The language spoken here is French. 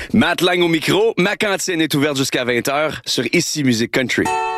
Matt Lang au micro, ma cantine est ouverte jusqu'à 20h sur Ici Musique Country.